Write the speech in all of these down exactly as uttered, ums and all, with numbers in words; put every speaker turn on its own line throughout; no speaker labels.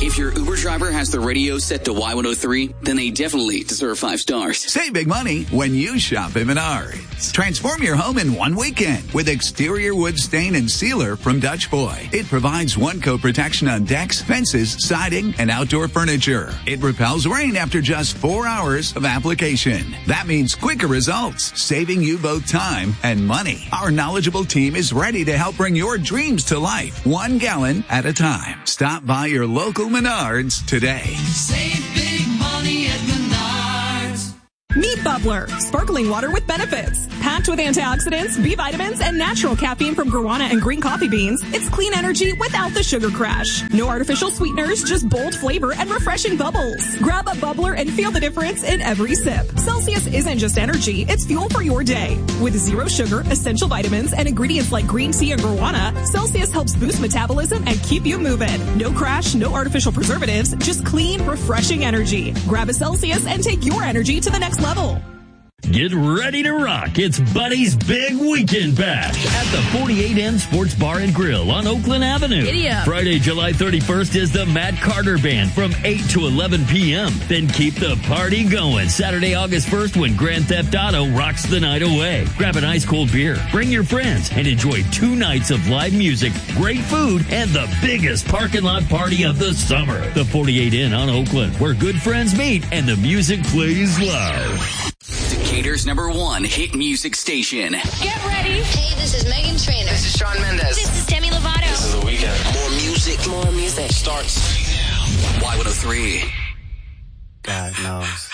If your Uber driver has the radio set to Y one oh three, then they definitely deserve five stars.
Save big money when you shop at Menards. Transform your home in one weekend with exterior wood stain and sealer from Dutch Boy. It provides one-coat protection on decks, fences, siding, and outdoor furniture. It repels rain after just four hours of application. That means quicker results, saving you both time and money. Our knowledgeable team is ready to help bring your dreams to life, one gallon at a time. Stop by your local Menards today.
Save big money at Menards.
Meet Bubbler, sparkling water with benefits. Packed with antioxidants, B vitamins, and natural caffeine from guarana and green coffee beans, it's clean energy without the sugar crash. No artificial sweeteners, just bold flavor and refreshing bubbles. Grab a Bubbler and feel the difference in every sip. Celsius isn't just energy, it's fuel for your day. With zero sugar, essential vitamins, and ingredients like green tea and guarana, Celsius helps boost metabolism and keep you moving. No crash, no artificial preservatives, just clean, refreshing energy. Grab a Celsius and take your energy to the next level.
Get ready to rock. It's Buddy's Big Weekend Bash at the forty-eight N Sports Bar and Grill on Oakland Avenue.
Giddy up.
Friday, July thirty-first is the Matt Carter Band from eight to eleven p.m. Then keep the party going. Saturday, August first when Grand Theft Auto rocks the night away. Grab an ice-cold beer, bring your friends, and enjoy two nights of live music, great food, and the biggest parking lot party of the summer. The forty-eight N on Oakland, where good friends meet and the music plays loud.
Decatur's number one hit music station.
Get ready.
Hey, this is Megan Trainor.
This is Shawn Mendes.
This is Demi Lovato.
This is The Weeknd.
More music.
More music.
Starts
Y one oh three.
God knows.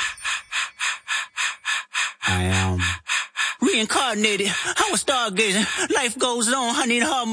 I am
reincarnated. I was stargazing. Life goes on. I need her.